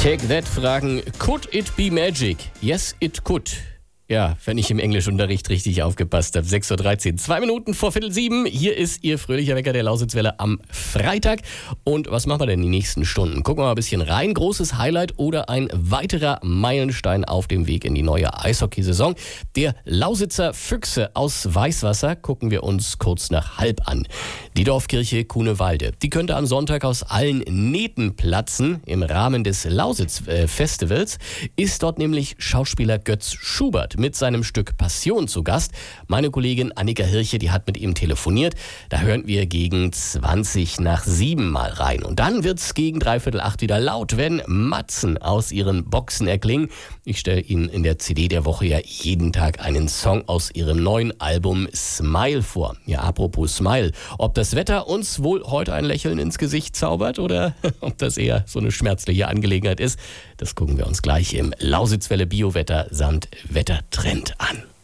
Take That fragen, could it be magic? Yes, it could. Ja, wenn ich im Englischunterricht richtig aufgepasst habe. 6.13 Uhr, 2 Minuten vor 6:15. Hier ist Ihr fröhlicher Wecker der Lausitzwelle am Freitag. Und was machen wir denn die nächsten Stunden? Gucken wir mal ein bisschen rein. Großes Highlight oder ein weiterer Meilenstein auf dem Weg in die neue Eishockeysaison. Der Lausitzer Füchse aus Weißwasser gucken wir uns kurz nach halb an. Die Dorfkirche Kunewalde, die könnte am Sonntag aus allen Nähten platzen. Im Rahmen des Lausitz-Festivals ist dort nämlich Schauspieler Götz Schubert mit seinem Stück Passion zu Gast. Meine Kollegin Annika Hirche, die hat mit ihm telefoniert. Da hören wir gegen 7:20 mal rein. Und dann wird's gegen 7:45 wieder laut, wenn Matzen aus ihren Boxen erklingen. Ich stelle Ihnen in der CD der Woche ja jeden Tag einen Song aus ihrem neuen Album Smile vor. Ja, apropos Smile. Ob das Wetter uns wohl heute ein Lächeln ins Gesicht zaubert oder ob das eher so eine schmerzliche Angelegenheit ist, das gucken wir uns gleich im Lausitzwelle Biowetter samt Wettertrend an.